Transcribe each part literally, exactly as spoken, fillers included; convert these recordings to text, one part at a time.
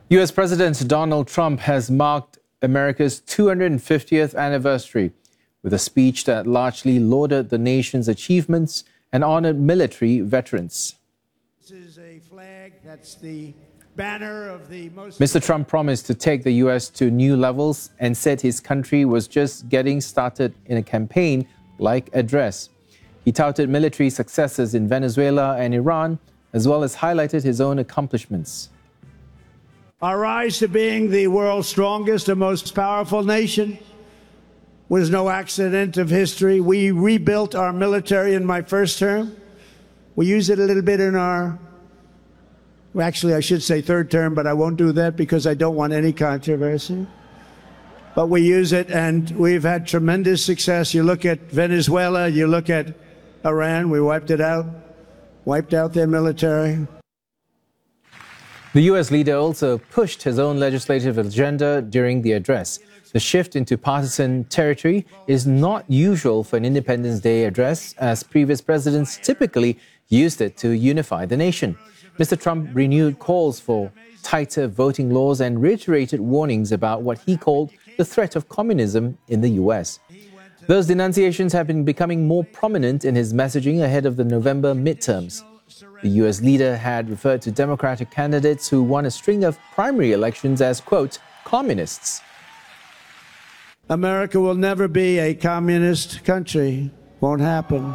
U S President Donald Trump has marked America's two hundred fiftieth anniversary with a speech that largely lauded the nation's achievements and honored military veterans. This is a flag that's the banner of the most... Mister Trump promised to take the U S to new levels and said his country was just getting started in a campaign-like address. He touted military successes in Venezuela and Iran, as well as highlighted his own accomplishments. Our rise to being the world's strongest and most powerful nation was no accident of history. We rebuilt our military in my first term. We use it a little bit in our, well, actually, I should say third term, but I won't do that because I don't want any controversy. But we use it, and we've had tremendous success. You look at Venezuela, you look at Iran, we wiped it out, wiped out their military. The U S leader also pushed his own legislative agenda during the address. The shift into partisan territory is not usual for an Independence Day address, as previous presidents typically used it to unify the nation. Mister Trump renewed calls for tighter voting laws and reiterated warnings about what he called the threat of communism in the U S. Those denunciations have been becoming more prominent in his messaging ahead of the November midterms. The U S leader had referred to Democratic candidates who won a string of primary elections as, quote, communists. America will never be a communist country. Won't happen.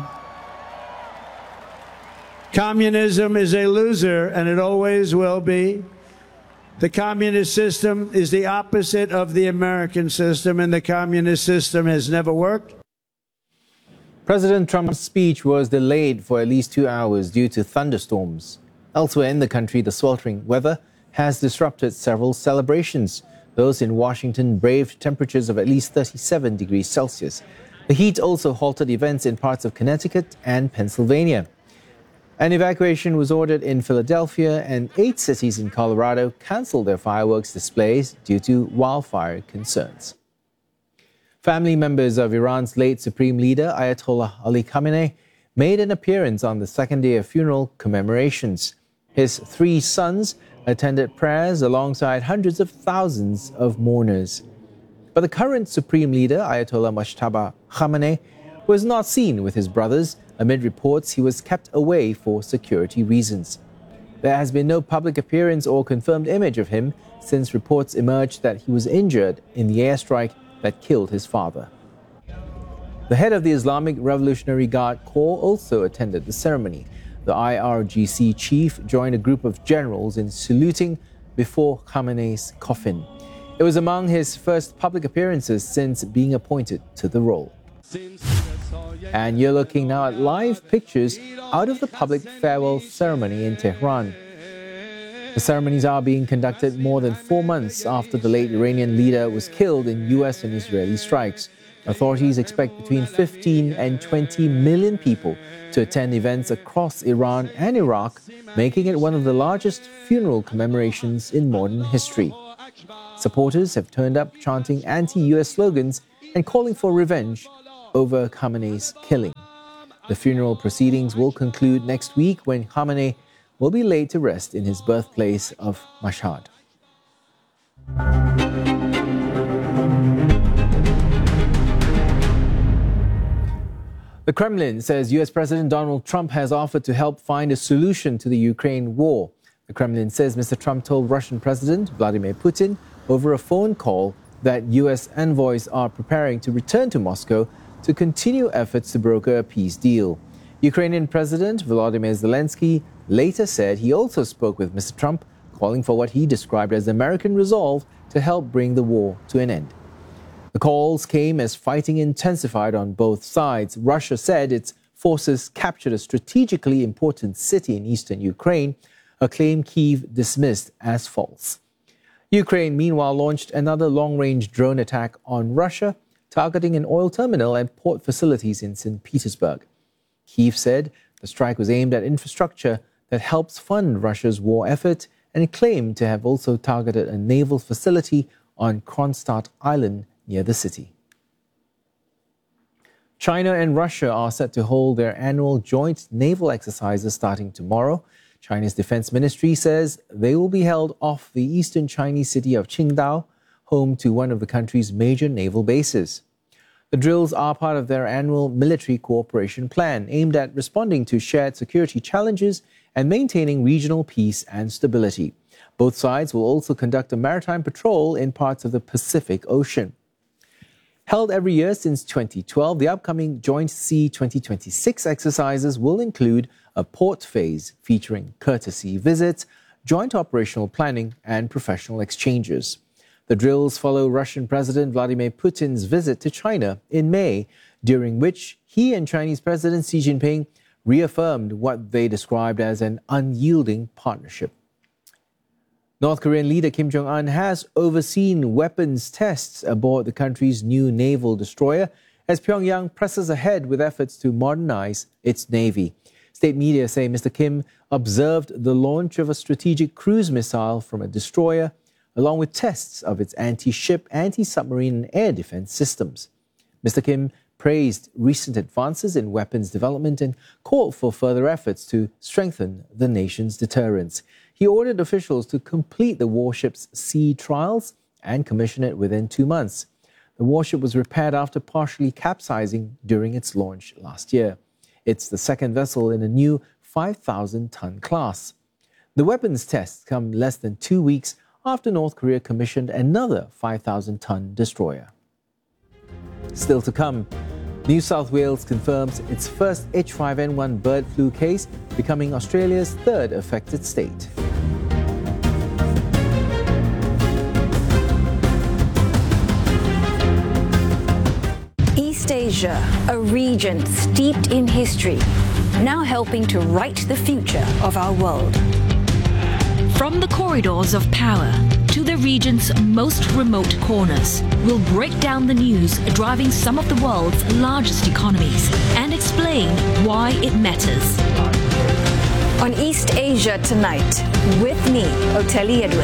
Communism is a loser, and it always will be. The communist system is the opposite of the American system, and the communist system has never worked. President Trump's speech was delayed for at least two hours due to thunderstorms. Elsewhere in the country, the sweltering weather has disrupted several celebrations. Those in Washington braved temperatures of at least thirty-seven degrees Celsius. The heat also halted events in parts of Connecticut and Pennsylvania. An evacuation was ordered in Philadelphia, and eight cities in Colorado canceled their fireworks displays due to wildfire concerns. Family members of Iran's late Supreme Leader, Ayatollah Ali Khamenei, made an appearance on the second day of funeral commemorations. His three sons attended prayers alongside hundreds of thousands of mourners. But the current Supreme Leader, Ayatollah Mojtaba Khamenei, was not seen with his brothers amid reports he was kept away for security reasons. There has been no public appearance or confirmed image of him since reports emerged that he was injured in the airstrike that killed his father. The head of the Islamic Revolutionary Guard Corps also attended the ceremony. The I R G C chief joined a group of generals in saluting before Khamenei's coffin. It was among his first public appearances since being appointed to the role. And you're looking now at live pictures out of the public farewell ceremony in Tehran. The ceremonies are being conducted more than four months after the late Iranian leader was killed in U S and Israeli strikes. Authorities expect between fifteen and twenty million people to attend events across Iran and Iraq, making it one of the largest funeral commemorations in modern history. Supporters have turned up chanting anti-U S slogans and calling for revenge over Khamenei's killing. The funeral proceedings will conclude next week when Khamenei will be laid to rest in his birthplace of Mashhad. The Kremlin says U S President Donald Trump has offered to help find a solution to the Ukraine war. The Kremlin says Mister Trump told Russian President Vladimir Putin over a phone call that U S envoys are preparing to return to Moscow to continue efforts to broker a peace deal. Ukrainian President Volodymyr Zelensky later said he also spoke with Mister Trump, calling for what he described as American resolve to help bring the war to an end. The calls came as fighting intensified on both sides. Russia said its forces captured a strategically important city in eastern Ukraine, a claim Kyiv dismissed as false. Ukraine, meanwhile, launched another long-range drone attack on Russia, targeting an oil terminal and port facilities in Saint Petersburg. Kyiv said the strike was aimed at infrastructure that helps fund Russia's war effort, and claimed to have also targeted a naval facility on Kronstadt Island near the city. China and Russia are set to hold their annual joint naval exercises starting tomorrow. China's defense ministry says they will be held off the eastern Chinese city of Qingdao, home to one of the country's major naval bases. The drills are part of their annual military cooperation plan aimed at responding to shared security challenges and maintaining regional peace and stability. Both sides will also conduct a maritime patrol in parts of the Pacific Ocean. Held every year since twenty twelve, the upcoming Joint Sea twenty twenty-six exercises will include a port phase featuring courtesy visits, joint operational planning, and professional exchanges. The drills follow Russian President Vladimir Putin's visit to China in May, during which he and Chinese President Xi Jinping reaffirmed what they described as an unyielding partnership. North Korean leader Kim Jong-un has overseen weapons tests aboard the country's new naval destroyer as Pyongyang presses ahead with efforts to modernize its navy. State media say Mister Kim observed the launch of a strategic cruise missile from a destroyer, along with tests of its anti-ship, anti-submarine and air defense systems. Mister Kim praised recent advances in weapons development and called for further efforts to strengthen the nation's deterrence. He ordered officials to complete the warship's sea trials and commission it within two months. The warship was repaired after partially capsizing during its launch last year. It's the second vessel in a new five thousand ton class. The weapons tests come less than two weeks after North Korea commissioned another five thousand ton destroyer. Still to come, New South Wales confirms its first H five N one bird flu case, becoming Australia's third affected state. East Asia, a region steeped in history, now helping to write the future of our world. From the corridors of power to the region's most remote corners, we'll break down the news driving some of the world's largest economies and explain why it matters. On East Asia Tonight, with me, Oteli Edwards.